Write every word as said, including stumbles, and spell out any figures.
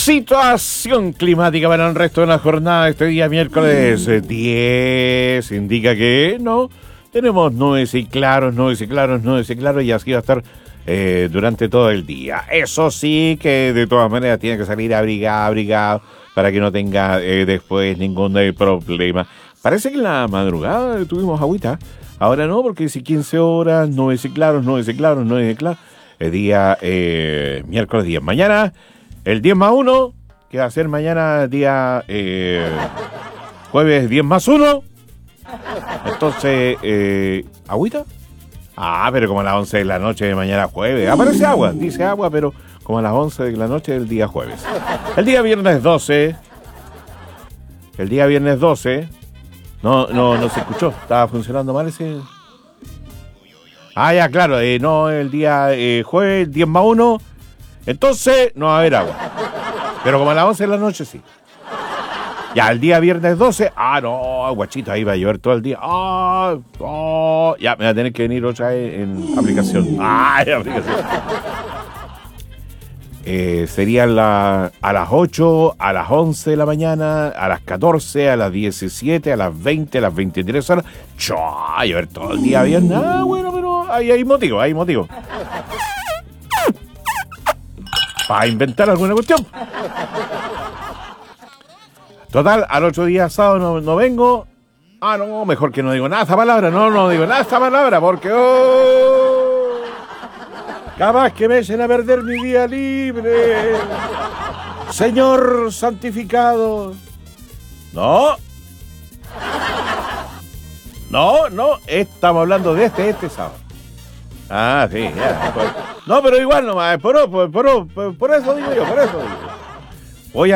Situación climática para el resto de la jornada. Este día miércoles diez indica que no tenemos nubes y claros, nubes y claros, nubes y claros, y así va a estar eh, durante todo el día. Eso sí, que de todas maneras tiene que salir abrigado, abrigado, para que no tenga eh, después ningún eh, problema. Parece que en la madrugada tuvimos agüita, ahora no, porque si quince horas, nubes y claros, nubes y claros, nubes y claros. El día eh, miércoles diez. Mañana el diez más uno, que va a ser mañana día eh, jueves diez más uno. Entonces, eh, ¿agüita? Ah, pero como a las once de la noche de mañana jueves. Aparece agua, dice agua, pero como a las once de la noche del día jueves. El día viernes doce. El día viernes doce. No, no, no se escuchó. Estaba funcionando mal ese. Ah, ya, claro. Eh, no, el día eh, jueves diez más uno. Entonces no va a haber agua. Pero como a las once de la noche, sí. Ya, el día viernes doce. Ah, no, guachito, ahí va a llover todo el día. Ah, oh, ya, me va a tener que venir otra vez en aplicación. Ah, en aplicación. Eh, serían la, a las ocho, a las once de la mañana, a las catorce, a las diecisiete, a las veinte, a las veintitrés horas. Chua, va a llover todo el día viernes. Ah, bueno, pero ahí hay motivo, hay motivo. Para inventar alguna cuestión. Total, al otro día sábado no, no vengo. Ah, no, mejor que no digo nada esta palabra. No, no digo nada esta palabra porque... Oh, capaz que me echen a perder mi día libre. Señor santificado. No. No, no, estamos hablando de este, este sábado. Ah, sí, ya. No, pero igual nomás, por, por, por, por, por eso digo yo, por eso digo.